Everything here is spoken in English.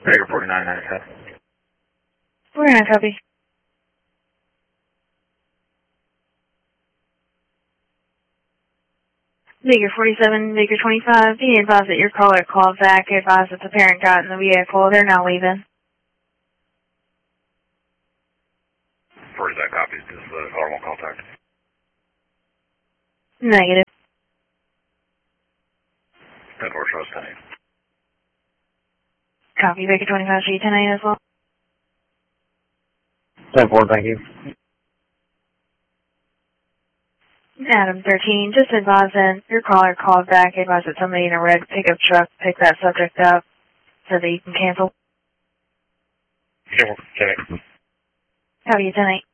Baker 4997. 49, copy. Baker 47, Baker 25, be advised that your caller called back. Advised that the parent got in the vehicle. They're now leaving. 47 copies. This is the caller won't contact. Negative. 10-4 shows 10-8. Copy, Baker 25, G10A as well. 10-4, thank you. Adam 13, just advise that your caller called back. Advise that somebody in a red pickup truck picked that subject up so that you can cancel. 10-8. Copy, 10-8.